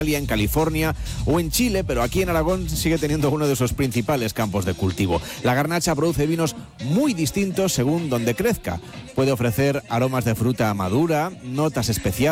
en California o en Chile, pero aquí en Aragón sigue teniendo uno de sus principales campos de cultivo. La Garnacha produce vinos muy distintos según donde crezca. Puede ofrecer aromas de fruta madura, notas especiadas